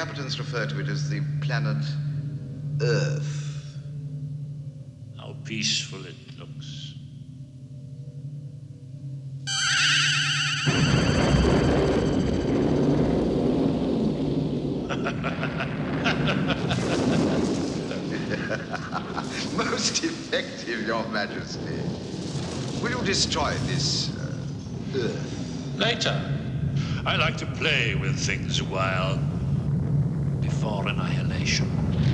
inhabitants refer to it as the planet Earth. How peaceful it looks. Most effective, Your Majesty. Will you destroy this Earth? Later. I like to play with things a while before annihilation.